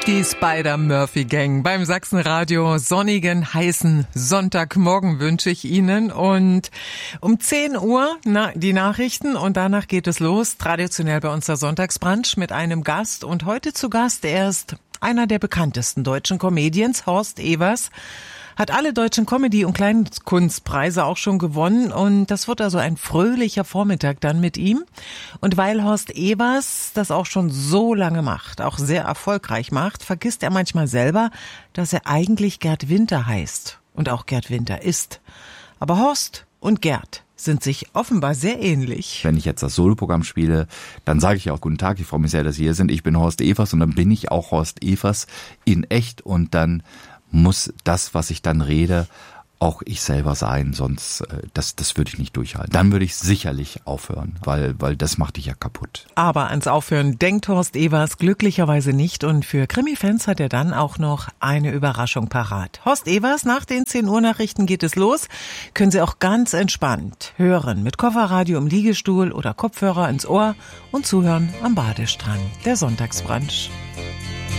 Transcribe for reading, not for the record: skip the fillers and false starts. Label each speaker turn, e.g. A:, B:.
A: Die Spider-Murphy-Gang beim Sachsenradio. Sonnigen, heißen Sonntagmorgen wünsche ich Ihnen. Und um 10 Uhr die Nachrichten und danach geht es los. Traditionell bei uns der Sonntagsbrunch mit einem Gast. Und heute zu Gast, er ist einer der bekanntesten deutschen Comedians, Horst Evers. Hat alle deutschen Comedy- und Kleinkunstpreise auch schon gewonnen und das wird also ein fröhlicher Vormittag dann mit ihm. Und weil Horst Evers das auch schon so lange macht, auch sehr erfolgreich macht, vergisst er manchmal selber, dass er eigentlich Gerd Winter heißt und auch Gerd Winter ist. Aber Horst und Gerd sind sich offenbar sehr ähnlich.
B: Wenn ich jetzt das Soloprogramm spiele, dann sage ich auch Guten Tag, ich freue mich sehr, dass Sie hier sind. Ich bin Horst Evers und dann bin ich auch Horst Evers in echt und dann muss das, was ich dann rede, auch ich selber sein, sonst das würde ich nicht durchhalten. Dann würde ich sicherlich aufhören, weil das macht dich ja kaputt.
A: Aber ans Aufhören denkt Horst Evers glücklicherweise nicht und für Krimi-Fans hat er dann auch noch eine Überraschung parat. Horst Evers, nach den 10 Uhr Nachrichten geht es los. Können Sie auch ganz entspannt hören, mit Kofferradio im Liegestuhl oder Kopfhörer ins Ohr und zuhören am Badestrand. Der Sonntagsbrunch.